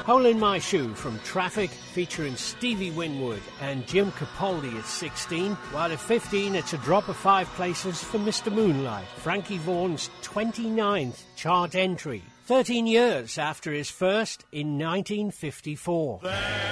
Hole in My Shoe from Traffic, featuring Stevie Winwood and Jim Capaldi at 16, while at 15 it's a drop of 5 places for Mr. Moonlight, Frankie Vaughan's 29th chart entry, 13 years after his first in 1954.